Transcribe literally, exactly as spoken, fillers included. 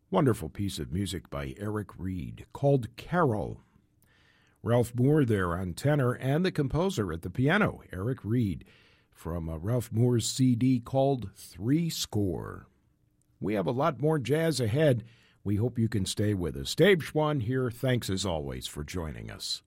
Wonderful piece of music by Eric Reed called Carol. Ralph Moore there on tenor and the composer at the piano, Eric Reed, from uh, Ralph Moore's C D called Three Score. We have a lot more jazz ahead. We hope you can stay with us. Dave Schwann here. Thanks as always for joining us.